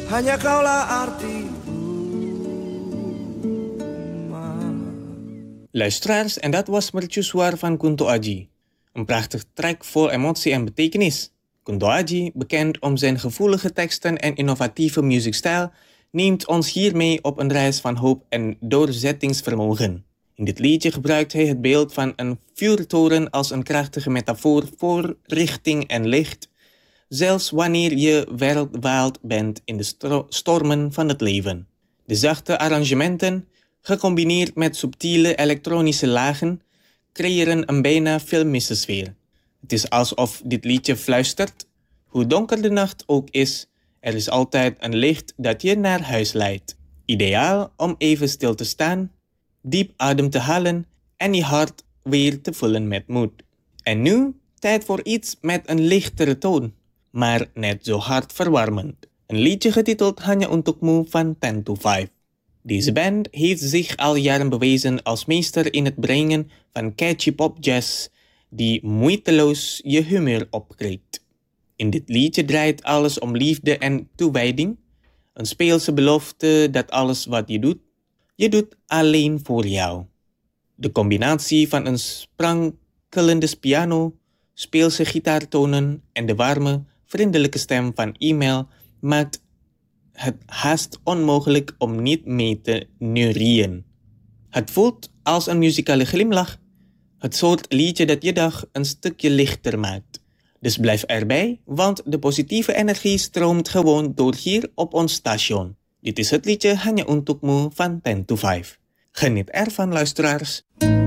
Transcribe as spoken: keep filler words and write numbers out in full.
hanya kaulah arti. Luisteraars, en dat was Mercusuar van Kunto Aji. Een prachtig track vol emotie en betekenis. Kunto Aji, bekend om zijn gevoelige teksten en innovatieve muziekstijl, neemt ons hiermee op een reis van hoop en doorzettingsvermogen. In dit liedje gebruikt hij het beeld van een vuurtoren als een krachtige metafoor voor richting en licht, zelfs wanneer je wereldwijd bent in de stro- stormen van het leven. De zachte arrangementen, gecombineerd met subtiele elektronische lagen, creëren een bijna filmische sfeer. Het is alsof dit liedje fluistert: hoe donker de nacht ook is, er is altijd een licht dat je naar huis leidt. Ideaal om even stil te staan, diep adem te halen en je hart weer te vullen met moed. En nu tijd voor iets met een lichtere toon, maar net zo hartverwarmend. Een liedje getiteld Hanya Untukmu van ten to vijf. Deze band heeft zich al jaren bewezen als meester in het brengen van catchy popjazz die moeiteloos je humeur opkrikt. In dit liedje draait alles om liefde en toewijding, een speelse belofte dat alles wat je doet, je doet alleen voor jou. De combinatie van een sprankelende piano, speelse gitaartonen en de warme, vriendelijke stem van E-mail maakt het haast onmogelijk om niet mee te neurieën. Het voelt als een muzikale glimlach, het soort liedje dat je dag een stukje lichter maakt. Dus blijf erbij, want de positieve energie stroomt gewoon door hier op ons station. Dit is het liedje Hanya Untukmu van ten to vijf. Geniet ervan, luisteraars.